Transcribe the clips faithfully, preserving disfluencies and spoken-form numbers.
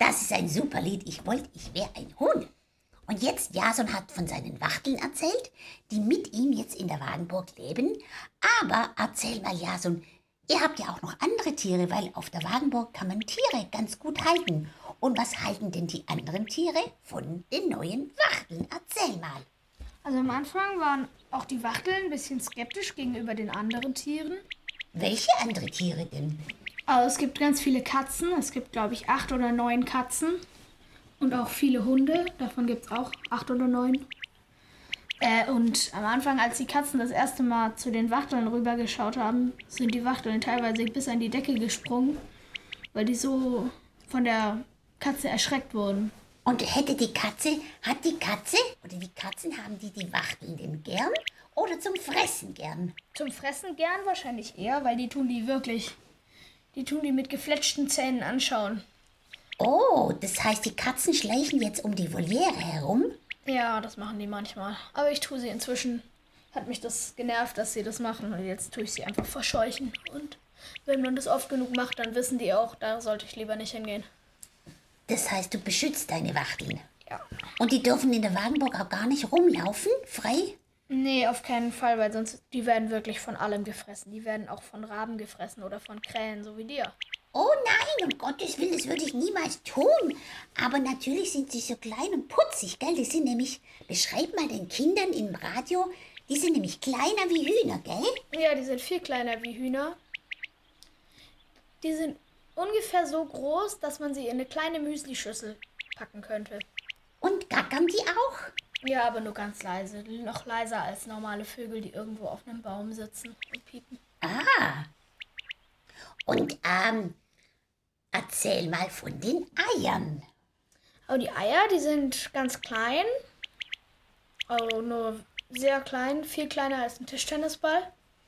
Das ist ein super Lied. Ich wollte, ich wäre ein Huhn. Und jetzt, Jason hat von seinen Wachteln erzählt, die mit ihm jetzt in der Wagenburg leben. Aber erzähl mal, Jason, ihr habt ja auch noch andere Tiere, weil auf der Wagenburg kann man Tiere ganz gut halten. Und was halten denn die anderen Tiere von den neuen Wachteln? Erzähl mal. Also am Anfang waren auch die Wachteln ein bisschen skeptisch gegenüber den anderen Tieren. Welche andere Tiere denn? Also es gibt ganz viele Katzen. Es gibt, glaube ich, acht oder neun Katzen. Und auch viele Hunde. Davon gibt es auch acht oder neun. Äh, und am Anfang, als die Katzen das erste Mal zu den Wachteln rübergeschaut haben, sind die Wachteln teilweise bis an die Decke gesprungen, weil die so von der Katze erschreckt wurden. Und hätte die Katze, hat die Katze, oder die Katzen, haben die die Wachteln denn gern oder zum Fressen gern? Zum Fressen gern wahrscheinlich eher, weil die tun die wirklich, die tun die mit gefletschten Zähnen anschauen. Oh, das heißt, die Katzen schleichen jetzt um die Voliere herum? Ja, das machen die manchmal. Aber ich tue sie inzwischen, hat mich das genervt, dass sie das machen. Und jetzt tue ich sie einfach verscheuchen. Und wenn man das oft genug macht, dann wissen die auch, da sollte ich lieber nicht hingehen. Das heißt, du beschützt deine Wachteln? Ja. Und die dürfen in der Wagenburg auch gar nicht rumlaufen, frei? Nee, auf keinen Fall, weil sonst, die werden wirklich von allem gefressen. Die werden auch von Raben gefressen oder von Krähen, so wie dir. Oh nein, um Gottes Willen, das würde ich niemals tun. Aber natürlich sind sie so klein und putzig, gell? Die sind nämlich, beschreib mal den Kindern im Radio, die sind nämlich kleiner wie Hühner, gell? Ja, die sind viel kleiner wie Hühner. Die sind ungefähr so groß, dass man sie in eine kleine Müslischüssel packen könnte. Und gackern die auch? Ja, aber nur ganz leise. Noch leiser als normale Vögel, die irgendwo auf einem Baum sitzen und piepen. Ah. Und, ähm, erzähl mal von den Eiern. Aber die Eier, die sind ganz klein. Also nur sehr klein, viel kleiner als ein Tischtennisball.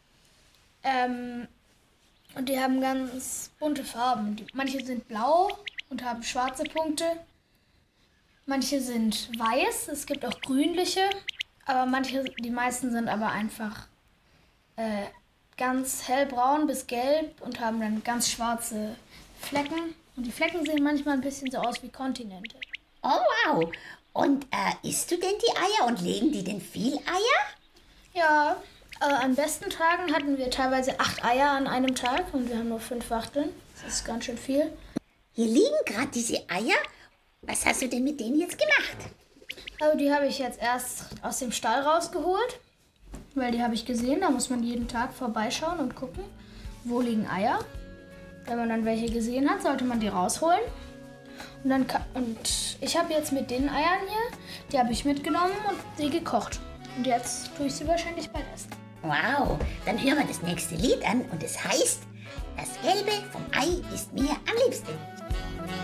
Ähm, und die haben ganz bunte Farben. Die, manche sind blau und haben schwarze Punkte. Manche sind weiß, es gibt auch grünliche. Aber manche, die meisten sind aber einfach äh, ganz hellbraun bis gelb und haben dann ganz schwarze Flecken. Und die Flecken sehen manchmal ein bisschen so aus wie Kontinente. Oh, wow. Und äh, isst du denn die Eier und legen die denn viel Eier? Ja, äh, an besten Tagen hatten wir teilweise acht Eier an einem Tag und wir haben nur fünf Wachteln. Das ist ganz schön viel. Hier liegen gerade diese Eier. Was hast du denn mit denen jetzt gemacht? Also die habe ich jetzt erst aus dem Stall rausgeholt, weil die habe ich gesehen. Da muss man jeden Tag vorbeischauen und gucken, wo liegen Eier. Wenn man dann welche gesehen hat, sollte man die rausholen. Und, dann ka- und ich habe jetzt mit den Eiern hier, die habe ich mitgenommen und sie gekocht. Und jetzt tue ich sie wahrscheinlich bald essen. Wow, dann hören wir das nächste Lied an und es heißt, das Gelbe vom Ei ist mir am liebsten.